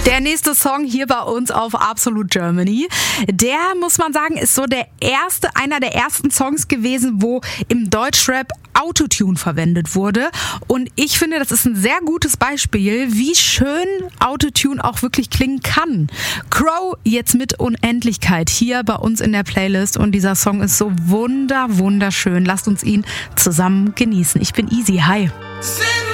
Der nächste Song hier bei uns auf Absolute Germany, der, muss man sagen, ist so einer der ersten Songs gewesen, wo im Deutschrap Autotune verwendet wurde. Und ich finde, das ist ein sehr gutes Beispiel, wie schön Autotune auch wirklich klingen kann. Crow jetzt mit Unendlichkeit hier bei uns in der Playlist und dieser Song ist so wunderschön. Lasst uns ihn zusammen genießen. Ich bin Easy. Hi.